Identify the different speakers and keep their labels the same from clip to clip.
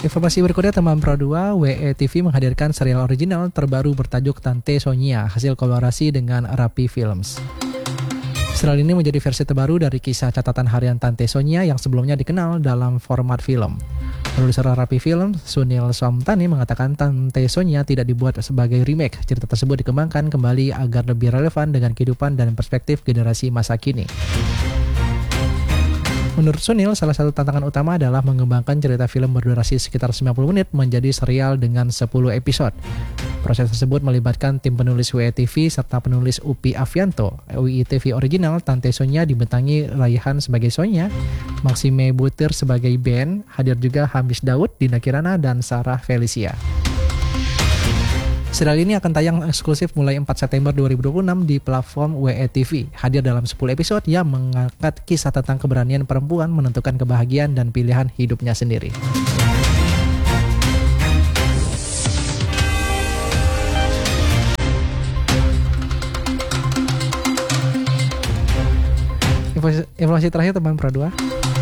Speaker 1: Informasi berikutnya teman Pro 2, WE TV menghadirkan serial original terbaru bertajuk Tante Sonia, hasil kolaborasi dengan Rapi Films. Serial ini menjadi versi terbaru dari kisah catatan harian Tante Sonia yang sebelumnya dikenal dalam format film. Produser Rapi Film, Sunil Somtani mengatakan Tante Sonia tidak dibuat sebagai remake. Cerita tersebut dikembangkan kembali agar lebih relevan dengan kehidupan dan perspektif generasi masa kini. Menurut Sunil, salah satu tantangan utama adalah mengembangkan cerita film berdurasi sekitar 90 menit menjadi serial dengan 10 episode. Proses tersebut melibatkan tim penulis WETV serta penulis Upi Avianto. WETV original Tante Sonia dibentangi Raihan sebagai Sonia, Maxime Butir sebagai Ben, hadir juga Hamis Daud, Dinda Kirana, dan Sarah Felicia. Serial ini akan tayang eksklusif mulai 4 September 2026 di platform WETV. Hadir dalam 10 episode yang mengangkat kisah tentang keberanian perempuan menentukan kebahagiaan dan pilihan hidupnya sendiri. Informasi terakhir teman Pro 2.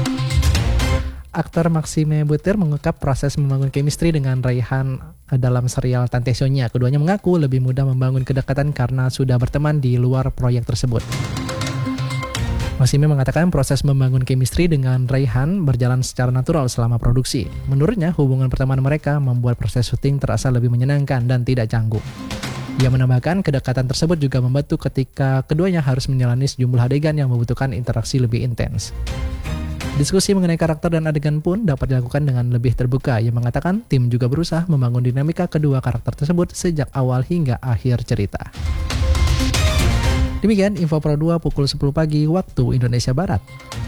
Speaker 1: Aktor Maxime Butir mengungkap proses membangun chemistry dengan Raihan dalam serial Tante Sonia. Keduanya mengaku lebih mudah membangun kedekatan karena sudah berteman di luar proyek tersebut. Maxime mengatakan proses membangun chemistry dengan Raihan berjalan secara natural selama produksi. Menurutnya, hubungan pertemanan mereka membuat proses syuting terasa lebih menyenangkan dan tidak canggung. Ia menambahkan kedekatan tersebut juga membantu ketika keduanya harus menjalani sejumlah adegan yang membutuhkan interaksi lebih intens. Diskusi mengenai karakter dan adegan pun dapat dilakukan dengan lebih terbuka. Ia mengatakan tim juga berusaha membangun dinamika kedua karakter tersebut sejak awal hingga akhir cerita. Demikian info Pro 2 pukul 10 pagi waktu Indonesia Barat.